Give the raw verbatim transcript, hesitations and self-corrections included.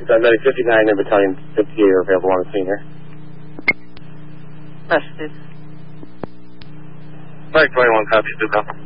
Medic fifty-nine and Battalion fifty-eight are available on the scene here. Message. Medic twenty-one, copy, Stu Call.